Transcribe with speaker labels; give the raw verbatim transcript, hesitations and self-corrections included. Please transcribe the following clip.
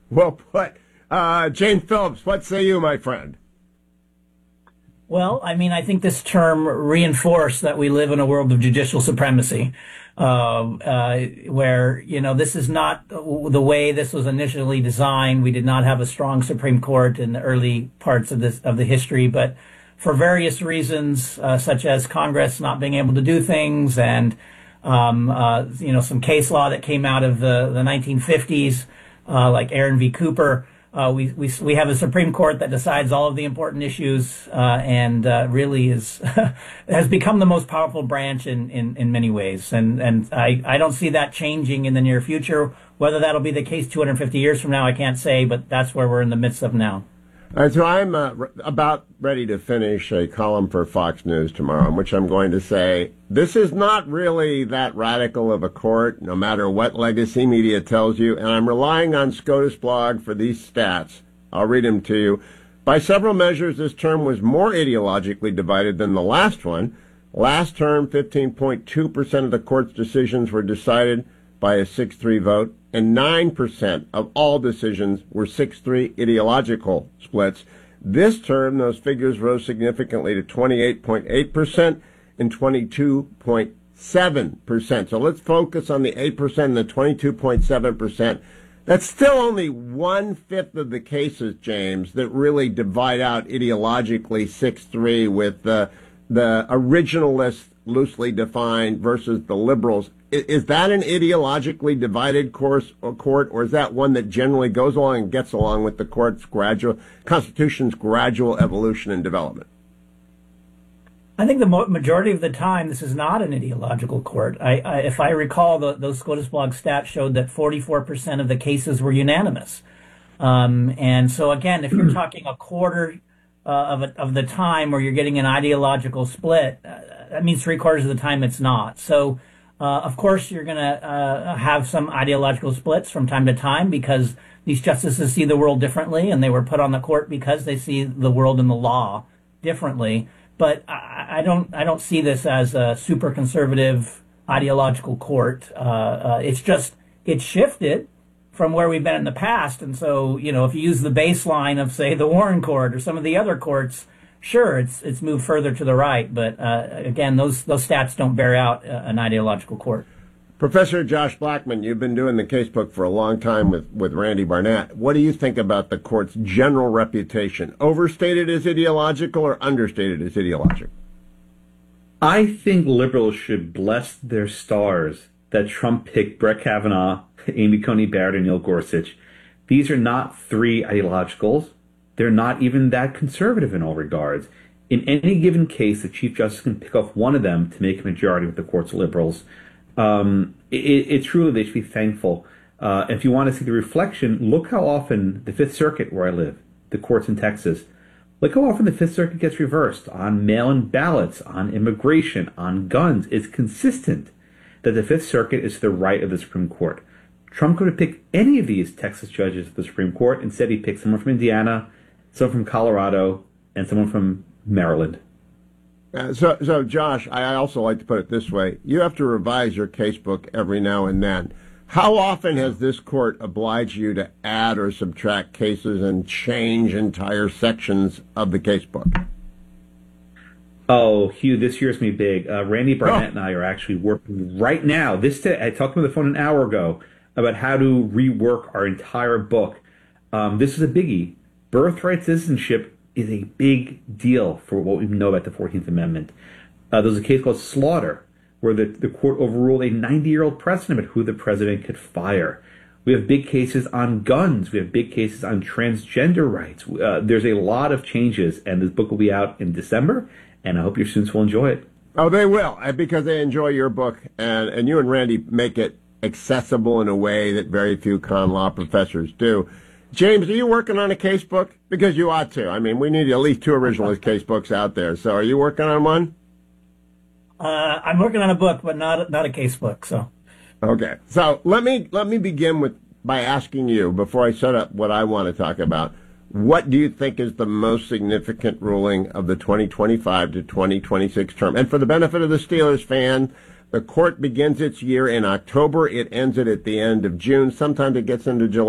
Speaker 1: Well put. Uh, James Phillips, what say you, my friend?
Speaker 2: Well, I mean, I think this term reinforced that we live in a world of judicial supremacy, uh, uh, where, you know, this is not the way this was initially designed. We did not have a strong Supreme Court in the early parts of this, of the history, but for various reasons, uh, such as Congress not being able to do things and, um, uh, you know, some case law that came out of the, the nineteen fifties, uh, like Aaron v. Cooper. Uh, we, we we have a Supreme Court that decides all of the important issues, uh, and uh, really is has become the most powerful branch in, in, in many ways. And and I, I don't see that changing in the near future. Whether that'll be the case two hundred fifty years from now, I can't say, but that's where we're in the midst of now.
Speaker 1: All right, so I'm uh, r- about ready to finish a column for Fox News tomorrow, in which I'm going to say this is not really that radical of a court, no matter what legacy media tells you, and I'm relying on SCOTUS blog for these stats. I'll read them to you. By several measures, this term was more ideologically divided than the last one. Last term, fifteen point two percent of the court's decisions were decided by a six three vote, and nine percent of all decisions were six three ideological splits. This term, those figures rose significantly to twenty-eight point eight percent and twenty-two point seven percent. So let's focus on the eight percent and the twenty-two point seven percent. That's still only one-fifth of the cases, James, that really divide out ideologically six three with the, the originalists loosely defined versus the liberals. Is that an ideologically divided course or court, or is that one that generally goes along and gets along with the court's gradual, Constitution's gradual evolution and development?
Speaker 2: I think the mo- majority of the time, this is not an ideological court. I, I, if I recall, the, those SCOTUS blog stats showed that forty-four percent of the cases were unanimous. Um, and so, again, if you're talking a quarter uh, of, a, of the time where you're getting an ideological split, uh, that means three quarters of the time it's not. So, Uh, of course, you're going to uh, have some ideological splits from time to time because these justices see the world differently, and they were put on the court because they see the world and the law differently. But I, I don't, I don't see this as a super conservative ideological court. Uh, uh, it's just it's shifted from where we've been in the past, and so you know, if you use the baseline of say the Warren Court or some of the other courts. Sure, it's it's moved further to the right, but uh, again, those those stats don't bear out uh, an ideological court.
Speaker 1: Professor Josh Blackman, you've been doing the casebook for a long time with, with Randy Barnett. What do you think about the court's general reputation? Overstated as ideological or understated as ideological?
Speaker 3: I think liberals should bless their stars that Trump picked Brett Kavanaugh, Amy Coney Barrett, and Neil Gorsuch. These are not three ideologicals. They're not even that conservative in all regards. In any given case, the Chief Justice can pick off one of them to make a majority with the court's liberals. Um, it, it truly, they should be thankful. Uh, if you want to see the reflection, look how often the Fifth Circuit, where I live, the courts in Texas, look how often the Fifth Circuit gets reversed on mail-in ballots, on immigration, on guns. It's consistent that the Fifth Circuit is to the right of the Supreme Court. Trump could have picked any of these Texas judges at the Supreme Court. Instead, he picked someone from Indiana, someone from Colorado, and someone from Maryland.
Speaker 1: Uh, so, so, Josh, I also like to put it this way. You have to revise your casebook every now and then. How often has this court obliged you to add or subtract cases and change entire sections of the casebook?
Speaker 3: Oh, Hugh, this year's me big. Uh, Randy Barnett
Speaker 1: oh.
Speaker 3: and I are actually working right now. This t- I talked on the phone an hour ago about how to rework our entire book. Um, this is a biggie. Birthright citizenship is a big deal for what we know about the fourteenth Amendment. Uh, there was a case called Slaughter, where the, the court overruled a ninety-year-old precedent about who the president could fire. We have big cases on guns. We have big cases on transgender rights. Uh, there's a lot of changes, and this book will be out in December, and I hope your students will enjoy it.
Speaker 1: Oh, they will, because they enjoy your book, and, and you and Randy make it accessible in a way that very few con law professors do. James, are you working on a case book? Because you ought to. I mean, we need at least two originalist case books out there. So are you working on one?
Speaker 2: Uh, I'm working on a book, but not not a case book. So,
Speaker 1: okay. So let me let me begin with by asking you before I set up what I want to talk about. What do you think is the most significant ruling of the twenty twenty-five to twenty twenty-six term? And for the benefit of the Steelers fan, the court begins its year in October. It ends it at the end of June. Sometimes it gets into July.